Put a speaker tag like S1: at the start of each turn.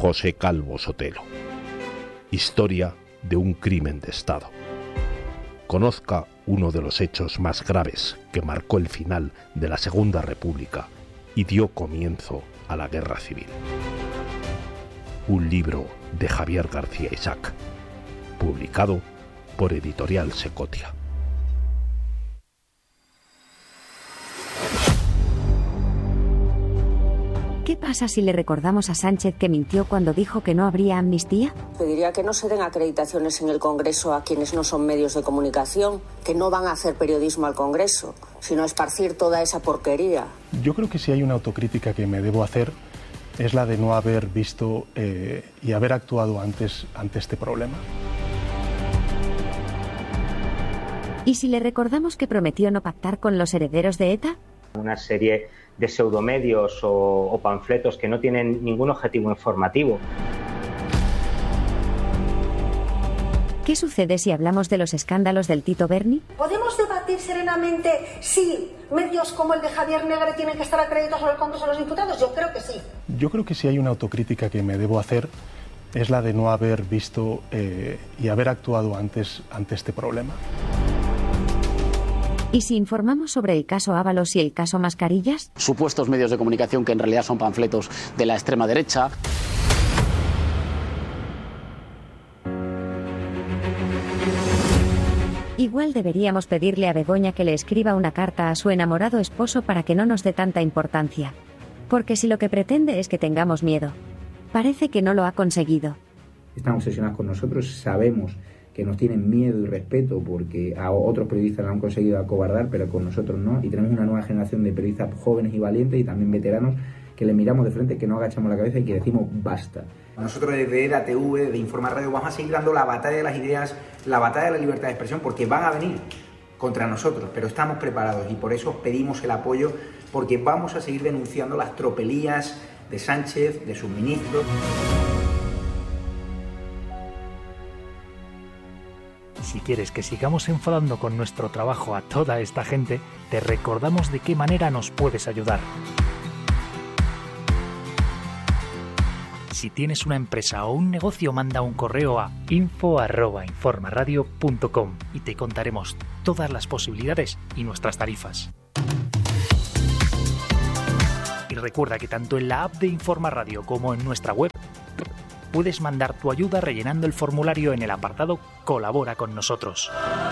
S1: José Calvo Sotelo. Historia de un crimen de Estado. Conozca uno de los hechos más graves que marcó el final de la Segunda República y dio comienzo a la Guerra Civil. Un libro de Javier García Isaac, publicado por Editorial Secotia.
S2: ¿Qué pasa si le recordamos a Sánchez que mintió cuando dijo que no habría amnistía?
S3: Pediría que no se den acreditaciones en el Congreso a quienes no son medios de comunicación, que no van a hacer periodismo al Congreso, sino a esparcir toda esa porquería.
S4: Yo creo que si hay una autocrítica que me debo hacer es la de no haber visto y haber actuado antes ante este problema.
S2: ¿Y si le recordamos que prometió no pactar con los herederos de ETA?
S5: Una serie de pseudomedios o panfletos que no tienen ningún objetivo informativo.
S2: ¿Qué sucede si hablamos de los escándalos del Tito Berni?
S6: ¿Podemos debatir serenamente si medios como el de Javier Negre tienen que estar acreditados al Congreso de los Diputados? Yo creo que sí.
S4: Yo creo que si hay una autocrítica que me debo hacer es la de no haber visto y haber actuado antes ante este problema.
S2: ¿Y si informamos sobre el caso Ábalos y el caso Mascarillas?
S7: Supuestos medios de comunicación que en realidad son panfletos de la extrema derecha.
S2: Igual deberíamos pedirle a Begoña que le escriba una carta a su enamorado esposo para que no nos dé tanta importancia. Porque si lo que pretende es que tengamos miedo, parece que no lo ha conseguido.
S8: Están obsesionados con nosotros, sabemos que nos tienen miedo y respeto porque a otros periodistas lo han conseguido acobardar, pero con nosotros no, y tenemos una nueva generación de periodistas jóvenes y valientes y también veteranos que le miramos de frente, que no agachamos la cabeza y que decimos basta.
S9: Nosotros desde EDATV, desde Informar Radio, vamos a seguir dando la batalla de las ideas, la batalla de la libertad de expresión, porque van a venir contra nosotros, pero estamos preparados y por eso os pedimos el apoyo, porque vamos a seguir denunciando las tropelías de Sánchez, de sus ministros.
S10: Si quieres que sigamos enfadando con nuestro trabajo a toda esta gente, te recordamos de qué manera nos puedes ayudar. Si tienes una empresa o un negocio, manda un correo a info@informaradio.com y te contaremos todas las posibilidades y nuestras tarifas. Y recuerda que tanto en la app de Informa Radio como en nuestra web puedes mandar tu ayuda rellenando el formulario en el apartado Colabora con nosotros.